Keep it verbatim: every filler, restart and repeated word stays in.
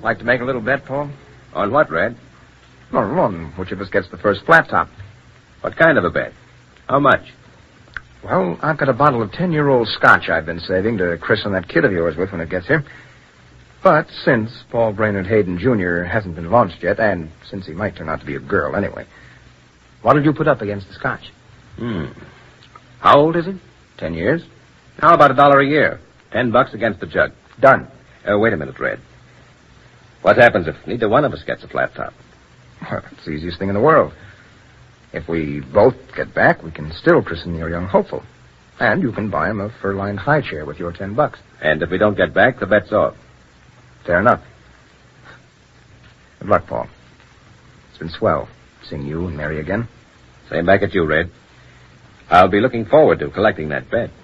Like to make a little bet, Paul? On what, Red? Well, on which of us gets the first flat top. What kind of a bet? How much? Well, I've got a bottle of ten-year-old scotch I've been saving to christen that kid of yours with when it gets here. But since Paul Brainerd Hayden Junior hasn't been launched yet, and since he might turn out to be a girl anyway, what'll you put up against the scotch? Hmm. How old is he? Ten years. How about a dollar a year? Ten bucks against the jug. Done. Uh, wait a minute, Red. What happens if neither one of us gets a flat top? Well, it's the easiest thing in the world. If we both get back, we can still christen your young hopeful. And you can buy him a fur-lined high chair with your ten bucks. And if we don't get back, the bet's off. Fair enough. Good luck, Paul. It's been swell seeing you and Mary again. Same back at you, Red. I'll be looking forward to collecting that bet.